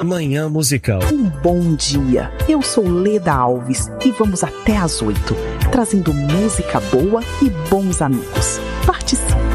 Manhã Musical. Um bom dia. Eu sou Leda Alves e vamos até às 8, trazendo música boa e bons amigos. Participe!